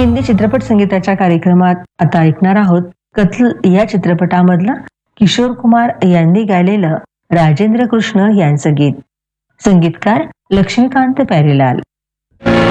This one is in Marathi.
हिंदी चित्रपट संगीताच्या कार्यक्रमात आता ऐकणार आहोत कत्ल या चित्रपटामधलं किशोर कुमार यांनी गायलेलं राजेंद्र कृष्ण यांचं गीत. संगीतकार लक्ष्मीकांत प्यारेलाल.